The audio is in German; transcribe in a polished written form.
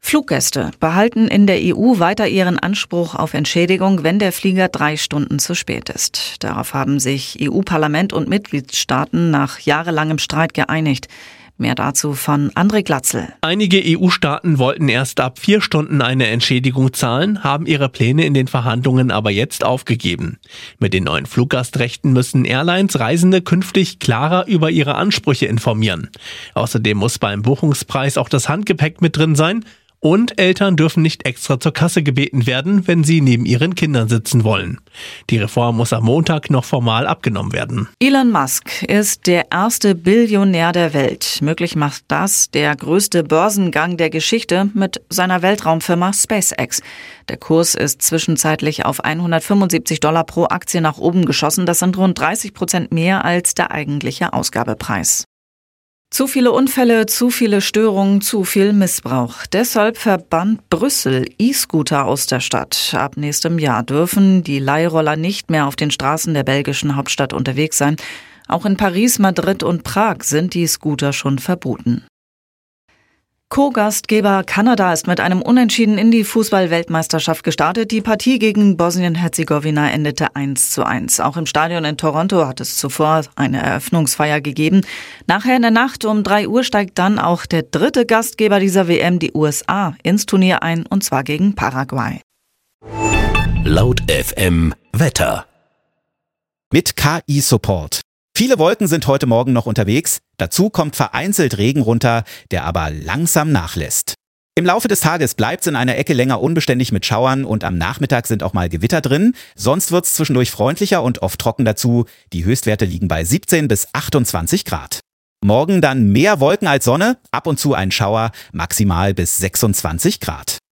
Fluggäste behalten in der EU weiter ihren Anspruch auf Entschädigung, wenn der Flieger 3 Stunden zu spät ist. Darauf haben sich EU-Parlament und Mitgliedstaaten nach jahrelangem Streit geeinigt. Mehr dazu von André Glatzel. Einige EU-Staaten wollten erst ab 4 Stunden eine Entschädigung zahlen, haben ihre Pläne in den Verhandlungen aber jetzt aufgegeben. Mit den neuen Fluggastrechten müssen Airlines Reisende künftig klarer über ihre Ansprüche informieren. Außerdem muss beim Buchungspreis auch das Handgepäck mit drin sein. Und Eltern dürfen nicht extra zur Kasse gebeten werden, wenn sie neben ihren Kindern sitzen wollen. Die Reform muss am Montag noch formal abgenommen werden. Elon Musk ist der erste Billionär der Welt. Möglich macht das der größte Börsengang der Geschichte mit seiner Weltraumfirma SpaceX. Der Kurs ist zwischenzeitlich auf $175 pro Aktie nach oben geschossen. Das sind rund 30% mehr als der eigentliche Ausgabepreis. Zu viele Unfälle, zu viele Störungen, zu viel Missbrauch. Deshalb verbannt Brüssel E-Scooter aus der Stadt. Ab nächstem Jahr dürfen die Leihroller nicht mehr auf den Straßen der belgischen Hauptstadt unterwegs sein. Auch in Paris, Madrid und Prag sind die Scooter schon verboten. Co-Gastgeber Kanada ist mit einem Unentschieden in die Fußball-Weltmeisterschaft gestartet. Die Partie gegen Bosnien-Herzegowina endete 1:1. Auch im Stadion in Toronto hat es zuvor eine Eröffnungsfeier gegeben. Nachher in der Nacht um 3 Uhr steigt dann auch der dritte Gastgeber dieser WM, die USA, ins Turnier ein, und zwar gegen Paraguay. Laut FM Wetter. Mit KI-Support. Viele Wolken sind heute Morgen noch unterwegs. Dazu kommt vereinzelt Regen runter, der aber langsam nachlässt. Im Laufe des Tages bleibt es in einer Ecke länger unbeständig mit Schauern und am Nachmittag sind auch mal Gewitter drin. Sonst wird es zwischendurch freundlicher und oft trocken dazu. Die Höchstwerte liegen bei 17 bis 28 Grad. Morgen dann mehr Wolken als Sonne, ab und zu ein Schauer, maximal bis 26 Grad.